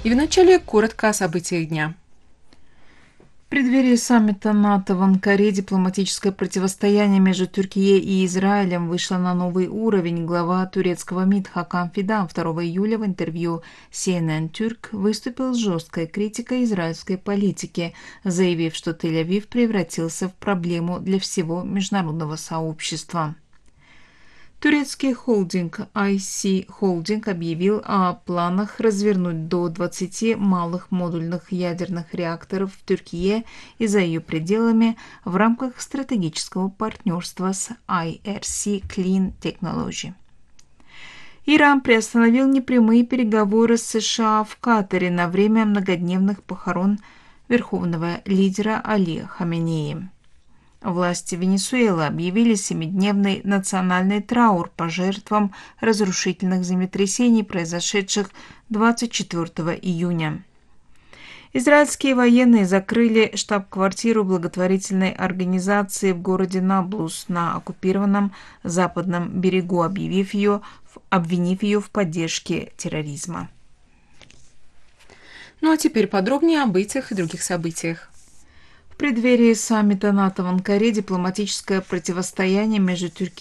И вначале коротко о событиях дня. В преддверии саммита НАТО в Анкаре дипломатическое противостояние между Турцией и Израилем вышло на новый уровень. Глава турецкого МИД Хакам Фидан 2 июля в интервью CNN Türk выступил с жесткой критикой израильской политики, заявив, что Тель-Авив превратился в проблему для всего международного сообщества. Турецкий холдинг IC Holding объявил о планах развернуть до 20 малых модульных ядерных реакторов в Турции и за ее пределами в рамках стратегического партнерства с IRC Clean Technology. Иран приостановил непрямые переговоры с США в Катаре на время многодневных похорон верховного лидера Али Хаменеи. Власти Венесуэлы объявили 7-дневный национальный траур по жертвам разрушительных землетрясений, произошедших 24 июня. Израильские военные закрыли штаб-квартиру благотворительной организации в городе Наблус на оккупированном западном берегу, обвинив ее в поддержке терроризма. Ну а теперь подробнее об этих и других событиях. В преддверии саммита НАТО в Анкаре дипломатическое противостояние между Турцией